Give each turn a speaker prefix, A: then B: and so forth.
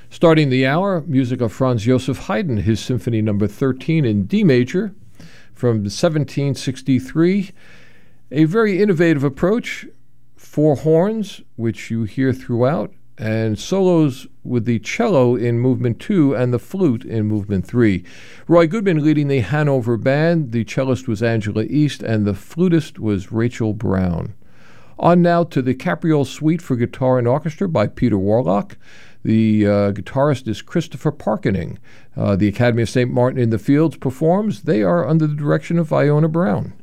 A: Starting the hour, music of Franz Joseph Haydn, his Symphony No. 13 in D major from 1763. A very innovative approach, four horns, which you hear throughout, and solos with the cello in Movement 2 and the flute in Movement 3. Roy Goodman leading the Hanover Band. The cellist was Angela East, and the flutist was Rachel Brown. On now to the Capriole Suite for Guitar and Orchestra by Peter Warlock. The guitarist is Christopher Parkening. The Academy of St. Martin in the Fields performs. They are under the direction of Iona Brown.